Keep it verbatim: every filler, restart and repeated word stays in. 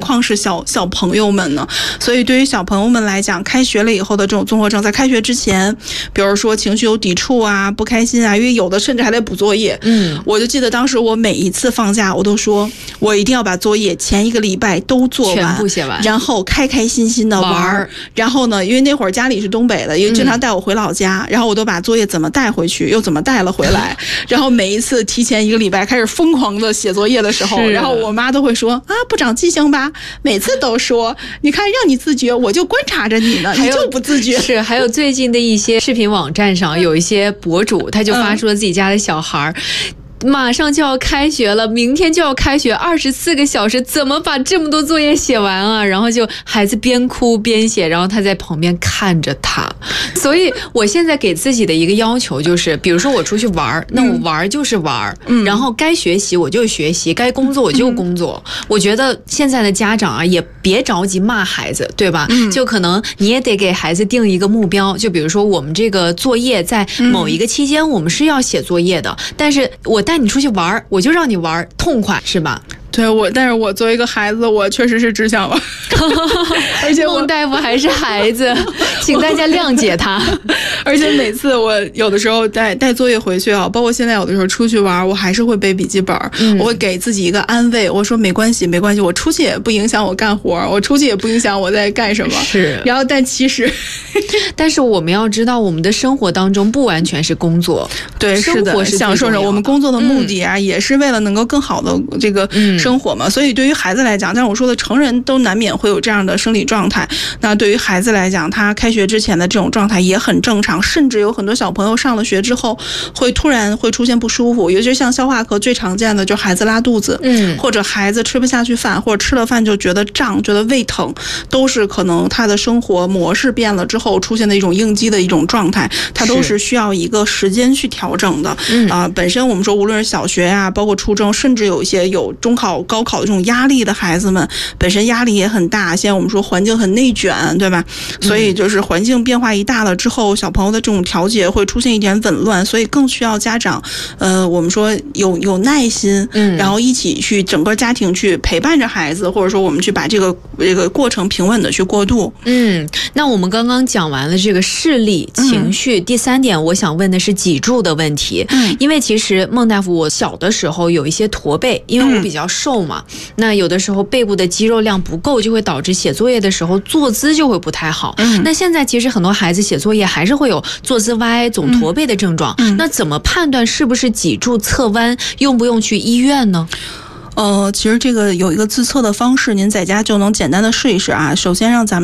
况是小小朋友们呢？所以对于小朋友们来讲，开学了以后的这种综合症，在开学之前，比如说情绪有抵触啊、不开心啊，因为有的甚至还得补作业。嗯，我就记得当时我每一次放假，我都说我一定要把作业前一个礼拜都做完， 全部写完， 然后开开心心的玩。玩然后呢，因为那会儿家里是东北的，因为经常带我回老家，嗯、然后我都把作业怎么带回去，又怎么带了回来。然后每一次提前一个礼拜开始疯狂的写作业的时候，然后我妈都会说啊，不长记性吧？每次都说，你看让你自觉，我就观察着你呢，你就不自觉。 是，还有最近的一些视频网站上有一些博主，他就发出了自己家的小孩。嗯马上就要开学了，明天就要开学，二十四个小时，怎么把这么多作业写完啊？然后就孩子边哭边写，然后他在旁边看着他。所以我现在给自己的一个要求就是，比如说我出去玩，那我玩就是玩，嗯、然后该学习我就学习，该工作我就工作。嗯、我觉得现在的家长啊，也别着急骂孩子，对吧？嗯、就可能你也得给孩子定一个目标，就比如说我们这个作业在某一个期间我们是要写作业的，嗯、但是我带你出去玩，我就让你玩痛快，是吧？ 对我，但是我作为一个孩子，我确实是只想玩，而且孟大夫还是孩子，请大家谅解他。 而且每次我有的时候带带作业回去啊，包括现在有的时候出去玩，我还是会背笔记本，嗯、我会给自己一个安慰，我说没关系，没关系，我出去也不影响我干活，我出去也不影响我在干什么。 是， 然后但其实， 但是我们要知道，我们的生活当中不完全是工作， 对，是的，享受着我们工作的目的啊，嗯、也是为了能够更好的这个。嗯生活嘛，所以对于孩子来讲，像我说的，成人都难免会有这样的生理状态。那对于孩子来讲，他开学之前的这种状态也很正常，甚至有很多小朋友上了学之后，会突然会出现不舒服，尤其像消化科最常见的，就孩子拉肚子，嗯，或者孩子吃不下去饭，或者吃了饭就觉得胀，觉得胃疼，都是可能他的生活模式变了之后出现的一种应激的一种状态，它都是需要一个时间去调整的。嗯啊、呃，本身我们说，无论是小学呀、啊，包括初中，甚至有一些有中考。高考的这种压力的孩子们，本身压力也很大。现在我们说环境很内卷，对吧？所以就是环境变化一大了之后，小朋友的这种调节会出现一点紊乱，所以更需要家长，呃，我们说有有耐心，嗯，然后一起去整个家庭去陪伴着孩子，或者说我们去把这个这个过程平稳的去过渡。 嗯，那我们刚刚讲完了这个视力、情绪，嗯、第三点我想问的是脊柱的问题。嗯，因为其实孟大夫，我小的时候有一些驼背，因为我比较瘦嘛，嗯、那有的时候背部的肌肉量不够，就会导致写作业的时候坐姿就会不太好。嗯，那现在其实很多孩子写作业还是会有坐姿歪、总驼背的症状。嗯，那怎么判断是不是脊柱侧弯，用不用去医院呢？ 呃，其实这个有一个自测的方式，您在家就能简单的试一试啊。首先让咱们